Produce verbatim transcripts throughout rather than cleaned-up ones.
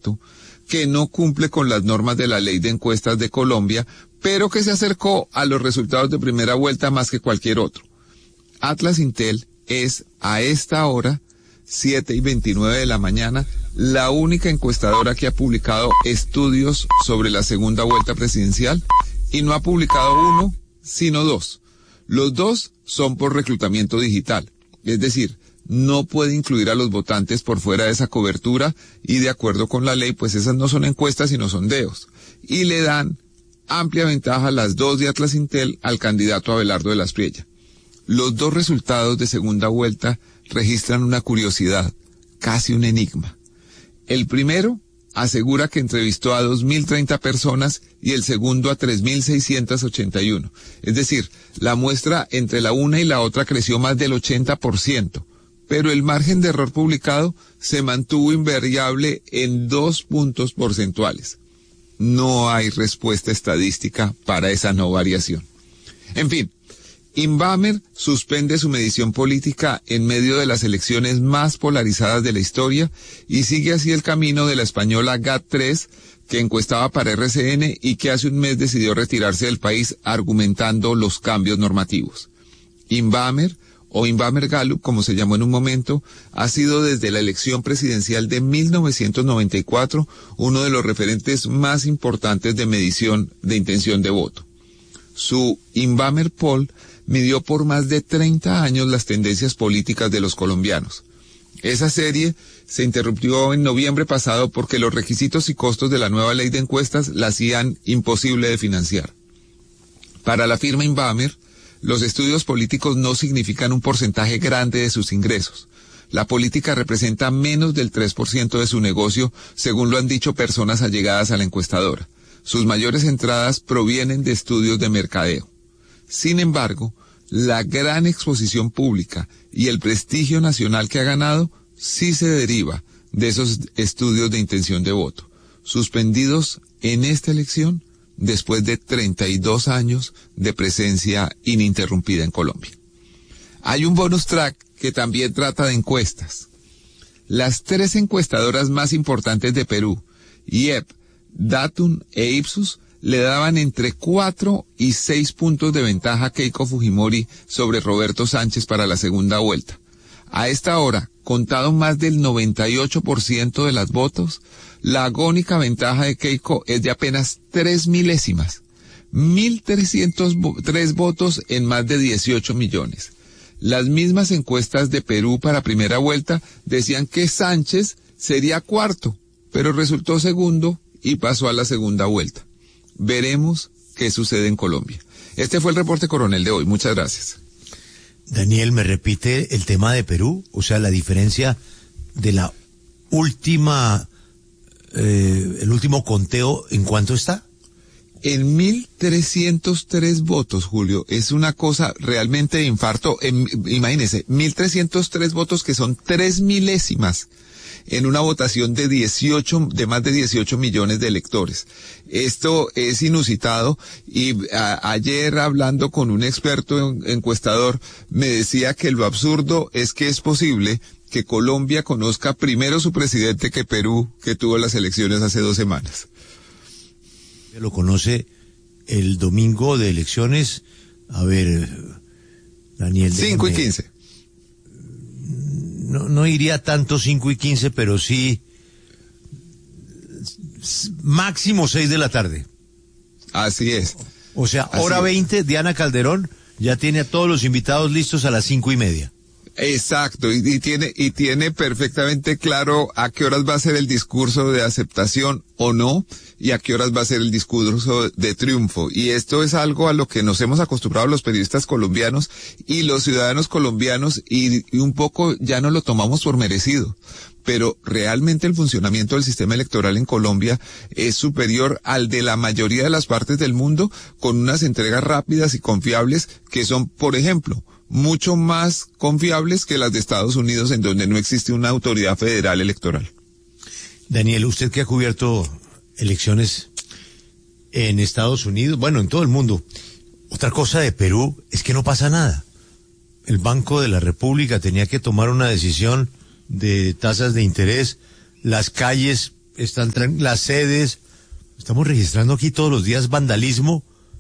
candidato que no cumple con las normas de la ley de encuestas de Colombia, pero que se acercó a los resultados de primera vuelta más que cualquier otro. Atlas Intel es a esta hora, siete y veintinueve de la mañana, la única encuestadora que ha publicado estudios sobre la segunda vuelta presidencial, y no ha publicado uno, sino dos. Los dos son por reclutamiento digital, es decir, no puede incluir a los votantes por fuera de esa cobertura, y de acuerdo con la ley, pues esas no son encuestas sino sondeos, y le dan amplia ventaja a las dos de Atlas Intel al candidato Abelardo de la Espriella. Los dos resultados de segunda vuelta registran una curiosidad, casi un enigma. El primero asegura que entrevistó a dos mil treinta personas y el segundo a tres mil seiscientos ochenta y uno. Es decir, la muestra entre la una y la otra creció más del ochenta por ciento. Pero el margen de error publicado se mantuvo invariable en dos puntos porcentuales. No hay respuesta estadística para esa no variación. En fin, Inbamer suspende su medición política en medio de las elecciones más polarizadas de la historia y sigue así el camino de la española G A T tres, que encuestaba para R C N y que hace un mes decidió retirarse del país argumentando los cambios normativos. Inbamer, o Inbamer Gallup, como se llamó en un momento, ha sido desde la elección presidencial de mil novecientos noventa y cuatro uno de los referentes más importantes de medición de intención de voto. Su Inbamer Poll midió por más de treinta años las tendencias políticas de los colombianos. Esa serie se interrumpió en noviembre pasado porque los requisitos y costos de la nueva ley de encuestas la hacían imposible de financiar. Para la firma Inbamer, los estudios políticos no significan un porcentaje grande de sus ingresos. La política representa menos del tres por ciento de su negocio, según lo han dicho personas allegadas a la encuestadora. Sus mayores entradas provienen de estudios de mercadeo. Sin embargo, la gran exposición pública y el prestigio nacional que ha ganado sí se deriva de esos estudios de intención de voto, suspendidos en esta elección después de treinta y dos años de presencia ininterrumpida en Colombia. Hay un bonus track que también trata de encuestas. Las tres encuestadoras más importantes de Perú, I E P, Datum e Ipsos, le daban entre cuatro y seis puntos de ventaja a Keiko Fujimori sobre Roberto Sánchez para la segunda vuelta. A esta hora, contado más del noventa y ocho por ciento de las votos, la agónica ventaja de Keiko es de apenas tres milésimas, mil trescientos tres votos en más de dieciocho millones. Las mismas encuestas de Perú para primera vuelta decían que Sánchez sería cuarto, pero resultó segundo y pasó a la segunda vuelta. Veremos qué sucede en Colombia. Este fue el reporte coronel de hoy. Muchas gracias. Daniel, ¿me repite el tema de Perú? O sea, la diferencia de la última, eh, el último conteo, ¿en cuánto está? En mil trescientos tres votos, Julio. Es una cosa realmente de infarto. En, imagínese, mil trescientos tres votos que son tres milésimas en una votación de dieciocho, de más de dieciocho millones de electores. Esto es inusitado y a, ayer hablando con un experto en, encuestador me decía que lo absurdo es que es posible que Colombia conozca primero su presidente que Perú, que tuvo las elecciones hace dos semanas. Lo conoce el domingo de elecciones, a ver, Daniel. cinco y quince. No, no iría tanto cinco y quince, pero sí máximo seis de la tarde. Así es. O sea, Así hora es. veinte, Diana Calderón ya tiene a todos los invitados listos a las cinco y media. Exacto, y, y tiene y tiene perfectamente claro a qué horas va a ser el discurso de aceptación o no, y a qué horas va a ser el discurso de triunfo. Y esto es algo a lo que nos hemos acostumbrado los periodistas colombianos y los ciudadanos colombianos, y, y un poco ya no lo tomamos por merecido. Pero realmente el funcionamiento del sistema electoral en Colombia es superior al de la mayoría de las partes del mundo, con unas entregas rápidas y confiables que son, por ejemplo, mucho más confiables que las de Estados Unidos, en donde no existe una autoridad federal electoral. Daniel, usted que ha cubierto elecciones en Estados Unidos, bueno, en todo el mundo, otra cosa de Perú es que no pasa nada. El Banco de la República tenía que tomar una decisión de tasas de interés, las calles están tran- las sedes, estamos registrando aquí todos los días vandalismo,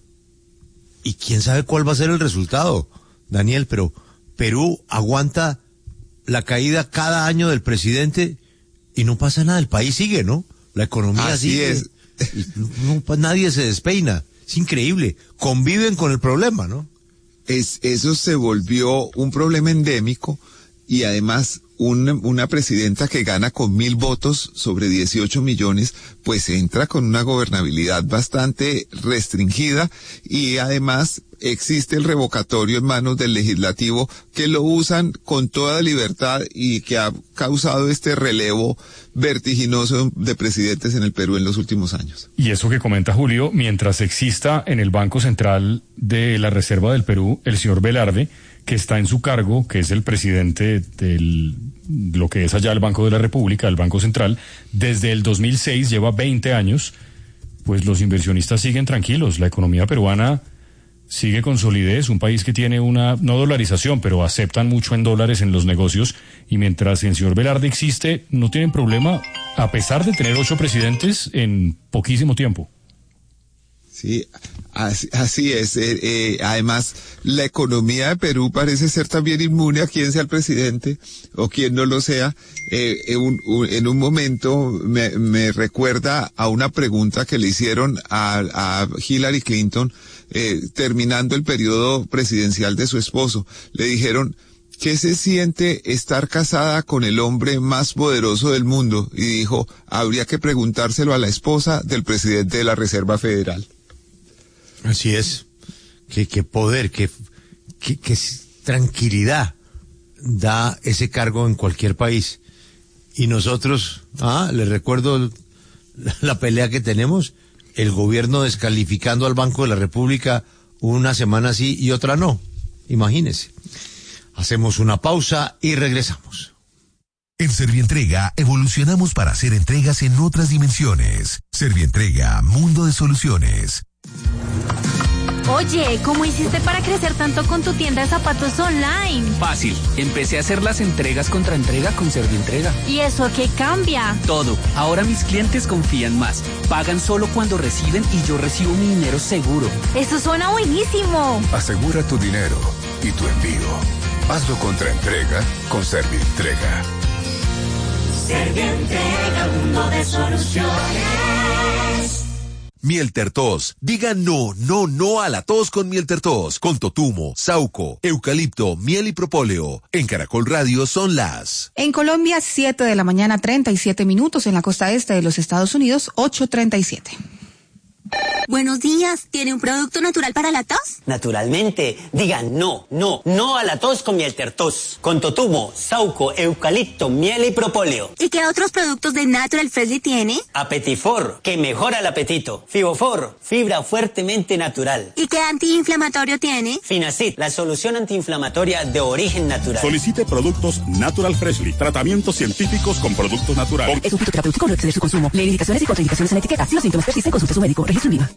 y quién sabe cuál va a ser el resultado, Daniel, pero Perú aguanta la caída cada año del presidente y no pasa nada, el país sigue, ¿no? La economía Así sigue. es. Y no, no, nadie se despeina, es increíble, conviven con el problema, ¿no? Es, eso se volvió un problema endémico y además una, una presidenta que gana con mil votos sobre dieciocho millones, pues entra con una gobernabilidad bastante restringida y además existe el revocatorio en manos del legislativo que lo usan con toda libertad y que ha causado este relevo vertiginoso de presidentes en el Perú en los últimos años. Y eso que comenta Julio, mientras exista en el Banco Central de la Reserva del Perú el señor Velarde, que está en su cargo, que es el presidente del lo que es allá el Banco de la República, el Banco Central, desde el dos mil seis, lleva veinte años, pues los inversionistas siguen tranquilos, la economía peruana sigue con solidez, un país que tiene una, no dolarización, pero aceptan mucho en dólares en los negocios, y mientras el señor Velarde existe, no tienen problema, a pesar de tener ocho presidentes en poquísimo tiempo. Sí, así, así es. Eh, eh, además, la economía de Perú parece ser también inmune a quien sea el presidente o quien no lo sea. Eh, en, un, un, en un momento me, me recuerda a una pregunta que le hicieron a, a Hillary Clinton eh, terminando el periodo presidencial de su esposo. Le dijeron, ¿qué se siente estar casada con el hombre más poderoso del mundo? Y dijo, habría que preguntárselo a la esposa del presidente de la Reserva Federal. Así es, qué, qué poder, qué, qué, qué tranquilidad da ese cargo en cualquier país. Y nosotros, ah, les recuerdo la, la pelea que tenemos, el gobierno descalificando al Banco de la República una semana sí y otra no, imagínense. Hacemos una pausa y regresamos. En Servientrega evolucionamos para hacer entregas en otras dimensiones. Servientrega, mundo de soluciones. Oye, ¿cómo hiciste para crecer tanto con tu tienda de zapatos online? Fácil, empecé a hacer las entregas contra entrega con Servientrega. ¿Y eso qué cambia? Todo, ahora mis clientes confían más, pagan solo cuando reciben y yo recibo mi dinero seguro. Eso suena buenísimo. Asegura tu dinero y tu envío. Hazlo contra entrega con Servientrega. Servientrega, mundo de soluciones. Miel Tertos. Diga no, no, no a la tos con Miel Tertos. Con totumo, sauco, eucalipto, miel y propóleo. En Caracol Radio son las... En Colombia, siete de la mañana, treinta y siete minutos. En la costa este de los Estados Unidos, ocho treinta y siete. Buenos días, ¿tiene un producto natural para la tos? Naturalmente, digan no, no, no a la tos con Miel Tertos. Con totumo, sauco, eucalipto, miel y propóleo. ¿Y qué otros productos de Natural Freshly tiene? Apetifor, que mejora el apetito. Fibofor, fibra fuertemente natural. ¿Y qué antiinflamatorio tiene? Finacid, la solución antiinflamatoria de origen natural. Solicite productos Natural Freshly, tratamientos científicos con productos naturales. Es un fitoterapéutico, no exceder su consumo. Lee indicaciones y contraindicaciones en etiqueta. Si los síntomas persisten, consulte a su médico. Registro en Viva.